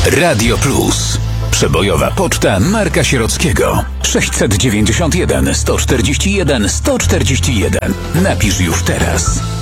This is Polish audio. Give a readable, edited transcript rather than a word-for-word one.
Radio Plus. Przebojowa poczta Marka Sierockiego. 691 141 141. Napisz już teraz.